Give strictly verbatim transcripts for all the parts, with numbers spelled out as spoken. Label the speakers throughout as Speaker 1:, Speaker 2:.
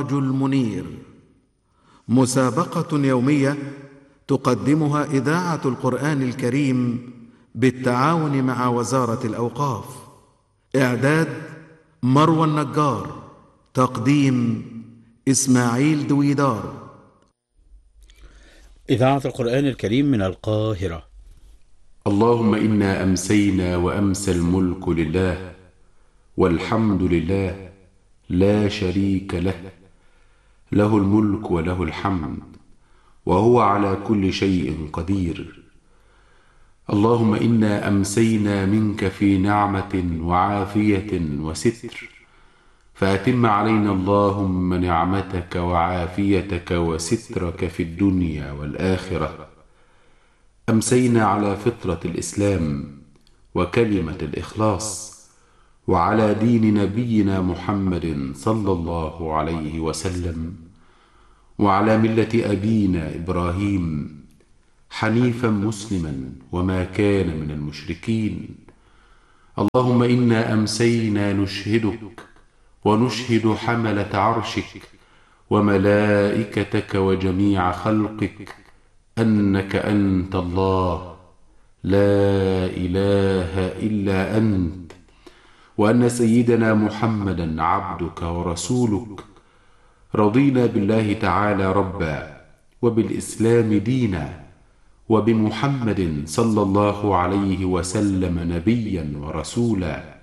Speaker 1: السراج المنير، مسابقة يومية تقدمها إذاعة القرآن الكريم بالتعاون مع وزارة الأوقاف. إعداد مروى النجار، تقديم إسماعيل دويدار.
Speaker 2: إذاعة القرآن الكريم من القاهرة.
Speaker 3: اللهم إنا أمسينا وأمسى الملك لله، والحمد لله لا شريك له، له الملك وله الحمد، وهو على كل شيء قدير. اللهم إنا أمسينا منك في نعمة وعافية وستر، فأتم علينا اللهم نعمتك وعافيتك وسترك في الدنيا والآخرة. أمسينا على فطرة الإسلام وكلمة الإخلاص، وعلى دين نبينا محمد صلى الله عليه وسلم، وعلى ملة أبينا إبراهيم حنيفا مسلما وما كان من المشركين. اللهم إنا أمسينا نشهدك ونشهد حملة عرشك وملائكتك وجميع خلقك أنك أنت الله لا إله إلا أنت، وأن سيدنا محمدا عبدك ورسولك. رضينا بالله تعالى ربا، وبالإسلام دينا، وبمحمد صلى الله عليه وسلم نبيا ورسولا.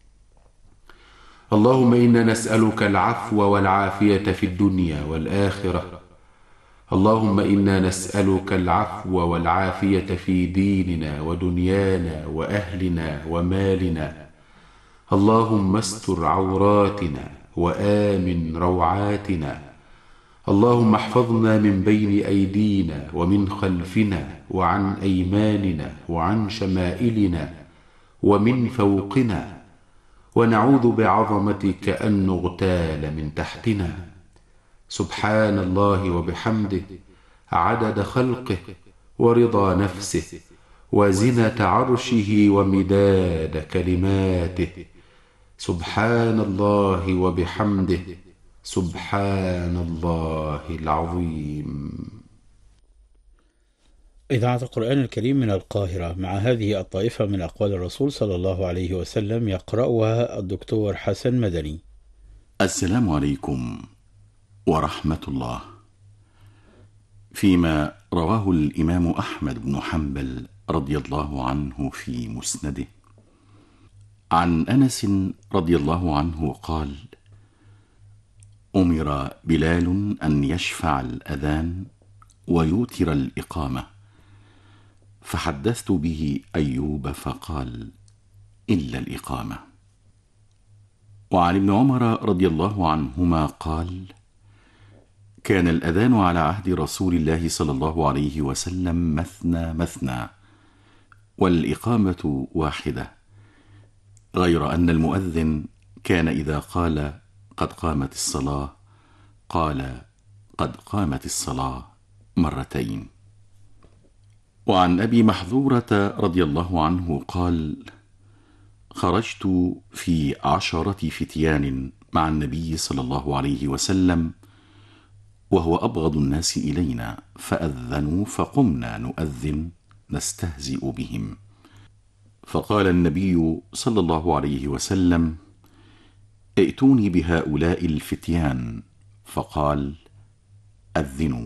Speaker 3: اللهم إنا نسألك العفو والعافية في الدنيا والآخرة. اللهم إنا نسألك العفو والعافية في ديننا ودنيانا وأهلنا ومالنا. اللهم استر عوراتنا وآمن روعاتنا. اللهم احفظنا من بين أيدينا ومن خلفنا وعن أيماننا وعن شمائلنا ومن فوقنا، ونعوذ بعظمتك أن نغتال من تحتنا. سبحان الله وبحمده عدد خلقه ورضا نفسه وزنة عرشه ومداد كلماته. سبحان الله وبحمده سبحان الله العظيم.
Speaker 2: إذاعة القرآن الكريم من القاهرة، مع هذه الطائفة من أقوال الرسول صلى الله عليه وسلم يقرأها الدكتور حسن مدني.
Speaker 4: السلام عليكم ورحمة الله. فيما رواه الإمام أحمد بن حنبل رضي الله عنه في مسنده عن أنس رضي الله عنه قال: أمر بلال أن يشفع الأذان ويوتر الإقامة، فحدثت به أيوب فقال: إلا الإقامة. وعن ابن عمر رضي الله عنهما قال: كان الأذان على عهد رسول الله صلى الله عليه وسلم مثنى مثنى، والإقامة واحدة، غير أن المؤذن كان إذا قال قد قامت الصلاة قال قد قامت الصلاة مرتين. وعن أبي محذورة رضي الله عنه قال: خرجت في عشرة فتيان مع النبي صلى الله عليه وسلم وهو أبغض الناس إلينا، فأذنوا فقمنا نؤذن نستهزئ بهم، فقال النبي صلى الله عليه وسلم: ائتوني بهؤلاء الفتيان، فقال: أذنوا،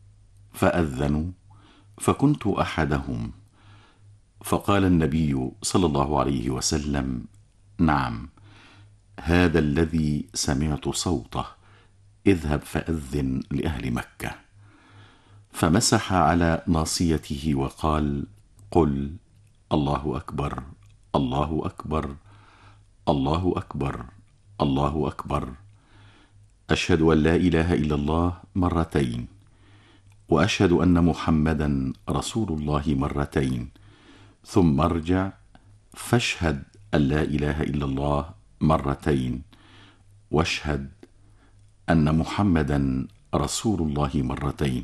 Speaker 4: فأذنوا فكنت أحدهم، فقال النبي صلى الله عليه وسلم: نعم، هذا الذي سمعت صوته، اذهب فأذن لأهل مكة. فمسح على ناصيته وقال: قل الله أكبر الله أكبر الله أكبر الله أكبر، أشهد أن لا إله إلا الله مرتين، وأشهد أن محمدا رسول الله مرتين، ثم ارجع فاشهد أن لا إله إلا الله مرتين، واشهد أن محمدا رسول الله مرتين.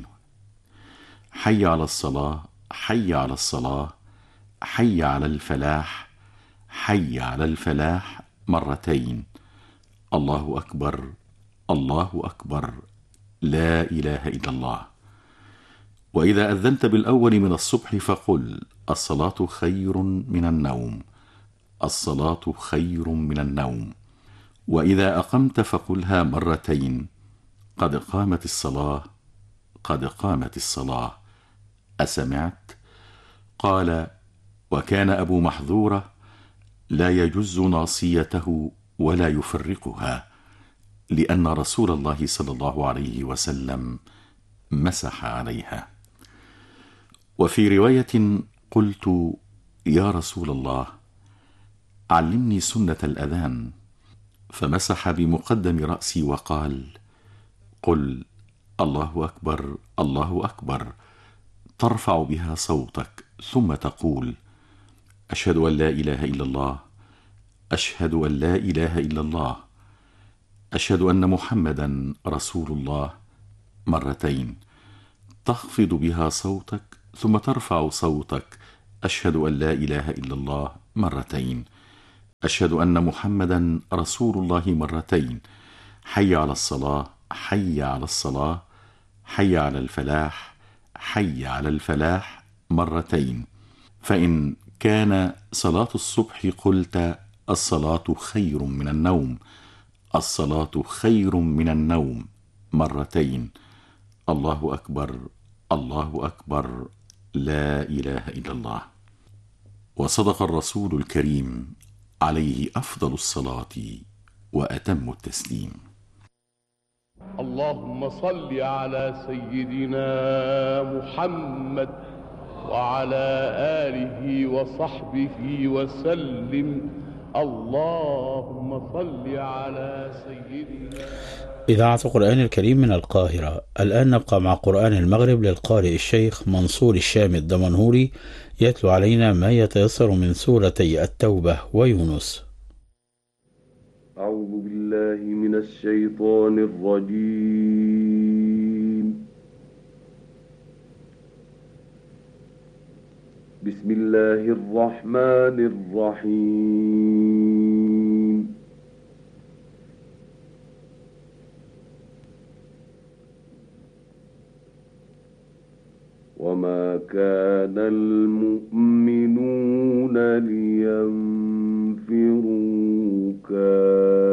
Speaker 4: حي على الصلاة حي على الصلاة حي على الفلاح حي على الفلاح مرتين. الله أكبر الله أكبر، لا إله إلا الله. وإذا أذنت بالأول من الصبح فقل الصلاة خير من النوم، الصلاة خير من النوم. وإذا أقمت فقلها مرتين، قد قامت الصلاة، قد قامت الصلاة. أسمعت؟ قال: وكان أبو محذورة لا يجز ناصيته ولا يفرقها، لأن رسول الله صلى الله عليه وسلم مسح عليها. وفي رواية قلت: يا رسول الله، علمني سنة الأذان، فمسح بمقدم رأسي وقال: قل الله أكبر، الله أكبر، ترفع بها صوتك، ثم تقول: أشهد أن لا إله إلا الله، أشهد أن لا إله إلا الله، أشهد أن محمدا رسول الله، مرتين، تخفض بها صوتك، ثم ترفع صوتك: أشهد أن لا إله إلا الله، مرتين، أشهد أن محمدا رسول الله، مرتين، حي على الصلاة، حي على الصلاة، حي على الفلاح، حي على الفلاح، مرتين. فإن كان صلاة الصبح قلت الصلاة خير من النوم، الصلاة خير من النوم، مرتين، الله أكبر، الله أكبر، لا إله إلا الله. وصدق الرسول الكريم عليه أفضل الصلاة وأتم التسليم.
Speaker 5: اللهم صل على سيدنا محمد وعلى آله وصحبه وسلم. اللهم صل على سيدنا.
Speaker 2: إذاعة القرآن الكريم من القاهرة. الآن نبقى مع قرآن المغرب للقارئ الشيخ منصور الشامي الدمنهوري، يتلو علينا ما يتيسر من سورتي التوبة ويونس.
Speaker 5: أعوذ بالله من الشيطان الرجيم. بسم الله الرحمن الرحيم. وما كان المؤمنون لينفروا كافرين